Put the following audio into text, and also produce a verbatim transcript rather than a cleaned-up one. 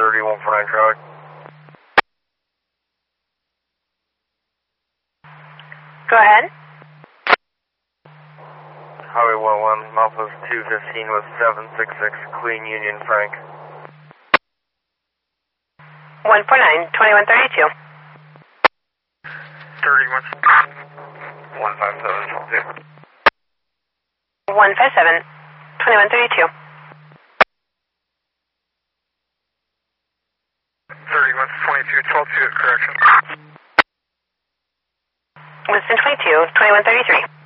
thirty, one four nine traffic. Go ahead. Highway one one, Malphos two fifteen with seven six six, Queen Union, Frank. one four nine, twenty-one thirty-two. thirty-one. one five seven, two. one five seven, twenty-one thirty-two. thirty-one, twenty-two, twelve two, correction. Winston twenty-two, twenty-one thirty-three.